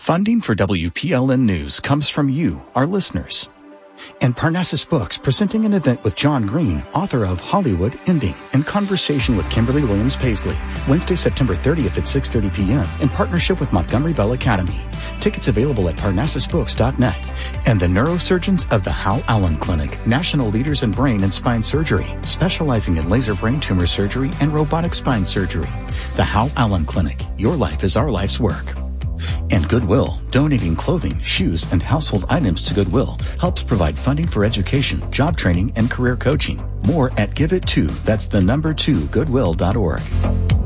Funding for WPLN News comes from you, our listeners. And Parnassus Books presenting an event with John Green, author of Hollywood Ending, in conversation with Kimberly Williams Paisley, Wednesday, September 30th at 6:30 p.m. in partnership with Montgomery Bell Academy. Tickets available at parnassusbooks.net. And the neurosurgeons of the Hal Allen Clinic, national leaders in brain and spine surgery, specializing in laser brain tumor surgery and robotic spine surgery. The Hal Allen Clinic, your life is our life's work. And Goodwill, donating clothing, shoes, and household items to Goodwill, helps provide funding for education, job training, and career coaching. More at Give It To, that's the number 2, goodwill.org.